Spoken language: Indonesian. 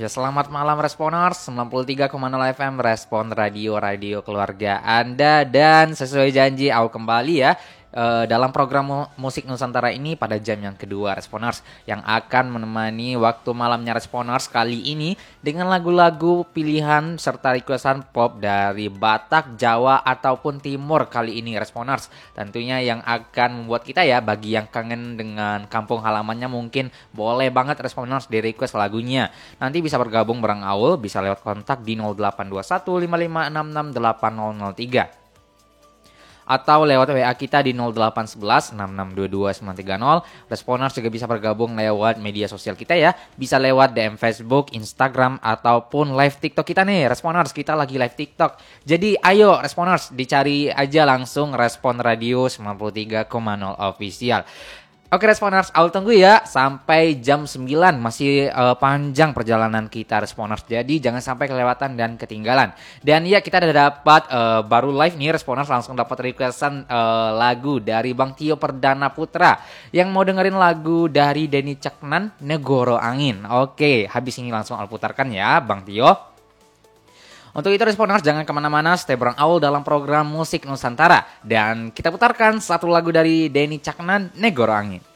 Ya, selamat malam Responers 93,0 FM Respon Radio keluarga Anda. Dan sesuai janji aku kembali ya dalam program Musik Nusantara ini pada jam yang kedua Responers, yang akan menemani waktu malamnya Responers kali ini dengan lagu-lagu pilihan serta requestan pop dari Batak, Jawa ataupun Timur kali ini Responers. Tentunya yang akan membuat kita ya, bagi yang kangen dengan kampung halamannya, mungkin boleh banget Responers di request lagunya. Nanti bisa bergabung bareng Aul, bisa lewat kontak di 0821 5566 8003 atau lewat WA kita di 0811 6622 930. Responers juga bisa bergabung lewat media sosial kita ya. Bisa lewat DM Facebook, Instagram, ataupun live TikTok kita nih. Responers, kita lagi live TikTok. Jadi ayo Responers, dicari aja langsung Respon Radio 93,0 Official. Oke Responers, Aul tunggu ya sampai jam 9. Masih panjang perjalanan kita Responers. Jadi jangan sampai kelewatan dan ketinggalan. Dan ya, kita udah dapat baru live nih Responers, langsung dapat requestan lagu dari Bang Tio Perdana Putra yang mau dengerin lagu dari Denny Caknan, Negoro Angin. Oke, habis ini langsung Aul putarkan ya Bang Tio. Untuk itu Responers, jangan kemana-mana, stay bareng Aul dalam program Musik Nusantara. Dan kita putarkan satu lagu dari Denny Caknan, Negoro Angin.